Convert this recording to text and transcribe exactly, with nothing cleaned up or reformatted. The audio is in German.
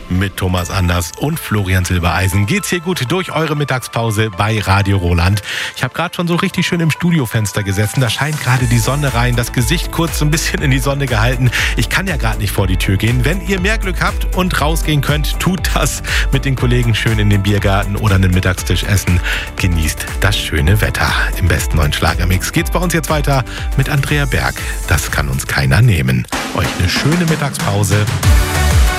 mit Thomas Anders und Florian Silbereisen geht's hier gut durch eure Mittagspause bei Radio Roland. Ich habe gerade schon so richtig schön im Studiofenster gesessen. Da scheint gerade die Sonne rein, das Gesicht kurz so ein bisschen in die Sonne gehalten. Ich kann ja gerade nicht vor die Tür gehen. Wenn ihr mehr Glück habt und rausgehen könnt, tut das mit den Kollegen schön in den Biergarten oder einen Mittagstisch essen. Genießt das schöne Wetter. Im besten neuen Schlagermix geht's bei uns jetzt weiter mit Andrea Berg. Das kann uns keiner nehmen. Euch eine schöne Mittagspause.